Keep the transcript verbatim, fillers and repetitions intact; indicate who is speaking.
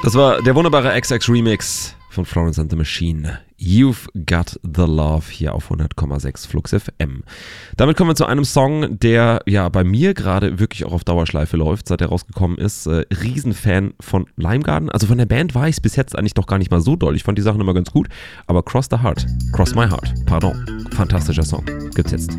Speaker 1: Das war der wunderbare X X Remix von Florence and the Machine. You've Got the Love hier auf hundert Komma sechs Flux F M. Damit kommen wir zu einem Song, der ja bei mir gerade wirklich auch auf Dauerschleife läuft, seit er rausgekommen ist. Äh, Riesenfan von Limegarden. Also von der Band war ich es bis jetzt eigentlich doch gar nicht mal so doll. Ich fand die Sachen immer ganz gut. Aber Cross the Heart, Cross My Heart, pardon. Fantastischer Song. Gibt's jetzt.